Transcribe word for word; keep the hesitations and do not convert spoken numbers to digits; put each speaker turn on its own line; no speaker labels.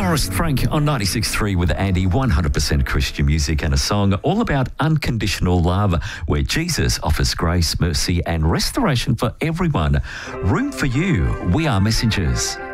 Forrest Frank on ninety-six point three with Andy, one hundred percent Christian music and a song all about unconditional love, where Jesus offers grace, mercy and restoration for everyone. Room for you. We are messengers.